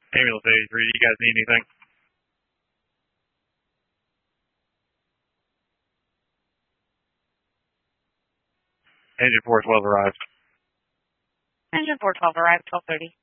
Ambulance 83, you guys need anything? Engine 412 arrived. Engine 412 arrived, 12:30.